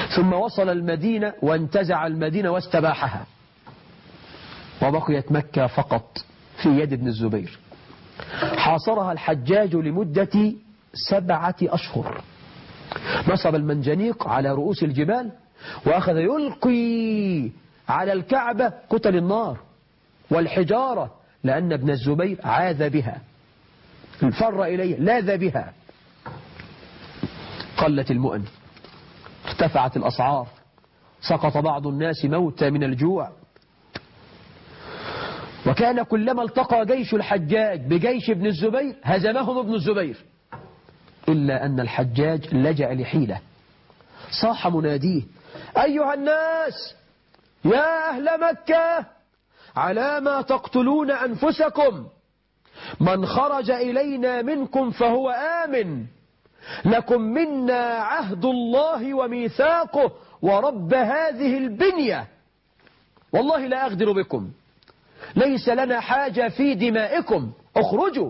ثم وصل المدينة وانتزع المدينة واستباحها، وبقيت مكة فقط في يد ابن الزبير. حاصرها الحجاج لمدة 7 أشهر، نصب المنجنيق على رؤوس الجبال وأخذ يلقي على الكعبة كتل النار والحجارة، لأن ابن الزبير عاذ بها، فر إليه، لاذ بها. قلت المؤن، ارتفعت الأسعار، سقط بعض الناس موتى من الجوع. وكان كلما التقى جيش الحجاج بجيش ابن الزبير هزمهم ابن الزبير، إلا أن الحجاج لجأ لحيلة. صاح مناديه: أيها الناس، يا أهل مكة، على ما تقتلون أنفسكم؟ من خرج إلينا منكم فهو آمن، لكم منا عهد الله وميثاقه ورب هذه البنية، والله لا أغدر بكم، ليس لنا حاجة في دمائكم، اخرجوا.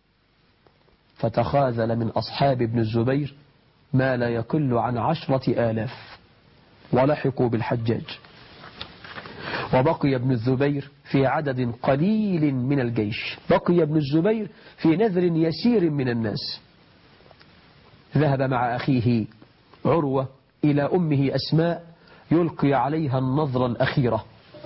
فتخاذل من أصحاب ابن الزبير ما لا يقل عن 10,000 ولحقوا بالحجاج، وبقي ابن الزبير في عدد قليل من الجيش، بقي ابن الزبير في نذر يسير من الناس. ذهب مع أخيه عروة إلى أمه أسماء يلقي عليها النظرة الأخيرة.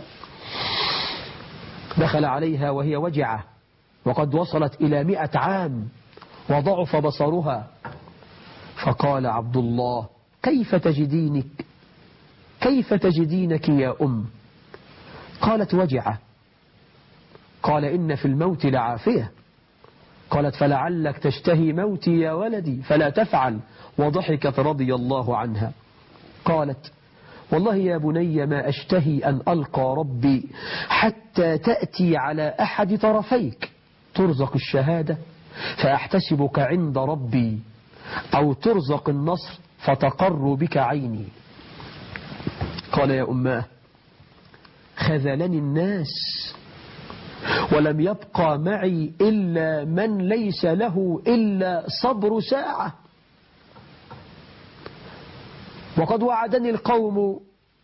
دخل عليها وهي وجعة، وقد وصلت إلى 100 عام وضعف بصرها، فقال عبد الله: كيف تجدينك يا أم؟ قالت: وجعة. قال: إن في الموت لعافية. قالت: فلعلك تشتهي موتي يا ولدي فلا تفعل. وضحكت رضي الله عنها. قالت: والله يا بني ما أشتهي أن ألقى ربي حتى تأتي على أحد طرفيك، ترزق الشهادة فأحتسبك عند ربي، أو ترزق النصر فتقر بك عيني. قال: يا أماه، خذلني الناس ولم يبقى معي إلا من ليس له إلا صبر ساعة، وقد وعدني القوم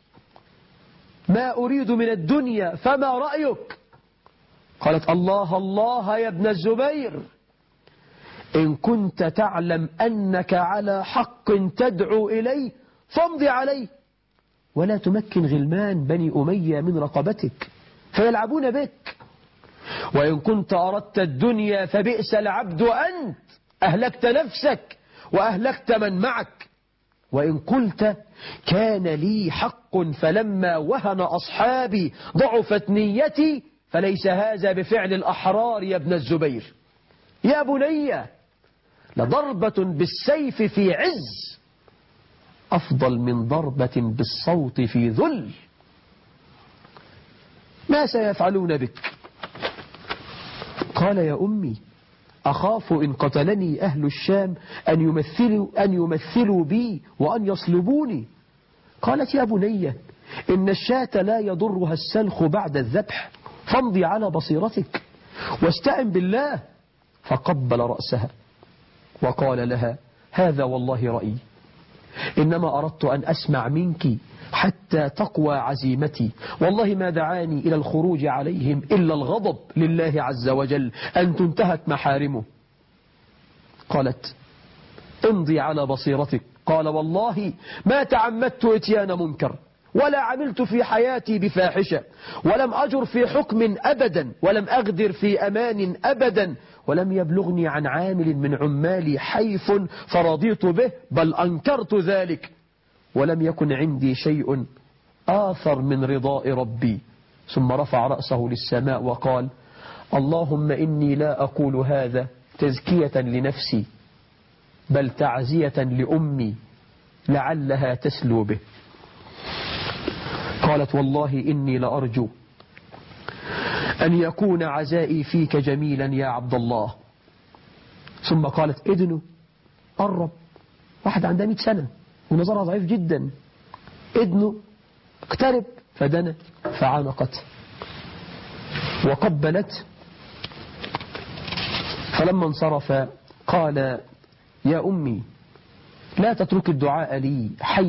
ما أريد من الدنيا، فما رأيك؟ قالت: الله الله يا ابن الزبير، إن كنت تعلم أنك على حق تدعو إليه فامضي عليه، ولا تمكن غلمان بني أمية من رقبتك فيلعبون بك. وإن كنت أردت الدنيا فبئس العبد أنت، أهلكت نفسك وأهلكت من معك. وإن قلت كان لي حق فلما وهن أصحابي ضعفت نيتي، فليس هذا بفعل الأحرار يا ابن الزبير. يا بني، لضربة بالسيف في عز أفضل من ضربة بالصوت في ذل. ما سيفعلون بك؟ قال: يا أمي، أخاف إن قتلني أهل الشام أن يمثلوا بي وأن يصلبوني. قالت: يا بني، إن الشاة لا يضرها السلخ بعد الذبح، فامضي على بصيرتك واستعن بالله. فقبل رأسها وقال لها: هذا والله رأيي، إنما أردت أن أسمع منك حتى تقوى عزيمتي، والله ما دعاني إلى الخروج عليهم إلا الغضب لله عز وجل أن تنتهك محارمه. قالت: امضي على بصيرتك. قال: والله ما تعمدت إتيان منكر، ولا عملت في حياتي بفاحشة، ولم أجر في حكم أبدا، ولم أغدر في أمان أبدا، ولم يبلغني عن عامل من عمالي حيف فرضيت به، بل أنكرت ذلك، ولم يكن عندي شيء آثر من رضاء ربي. ثم رفع رأسه للسماء وقال: اللهم إني لا أقول هذا تزكية لنفسي، بل تعزية لأمي لعلها تسلو به. قالت: والله إني لأرجو أن يكون عزائي فيك جميلا يا عبد الله. ثم قالت: ادنوا، قرب، واحد عندها 100 سنة ونظرها ضعيف جدا، ادنوا، اقترب. فدنا فعانقت وقبلت. فلما انصرف قال: يا أمي، لا تترك الدعاء لي حي